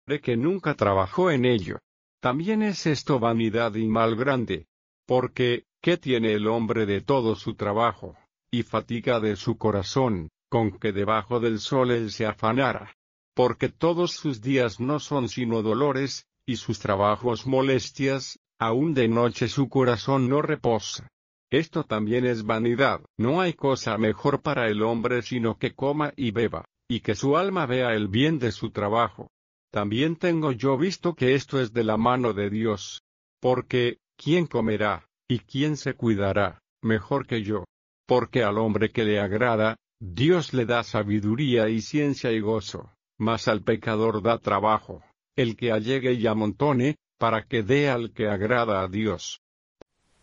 de que nunca trabajó en ello. También es esto vanidad y mal grande. Porque, ¿qué tiene el hombre de todo su trabajo, y fatiga de su corazón, con que debajo del sol él se afanara? Porque todos sus días no son sino dolores, y sus trabajos molestias, aun de noche su corazón no reposa. Esto también es vanidad. No hay cosa mejor para el hombre sino que coma y beba, y que su alma vea el bien de su trabajo. También tengo yo visto que esto es de la mano de Dios. Porque, ¿quién comerá, y quién se cuidará, mejor que yo? Porque al hombre que le agrada, Dios le da sabiduría y ciencia y gozo, mas al pecador da trabajo, el que allegue y amontone, para que dé al que agrada a Dios.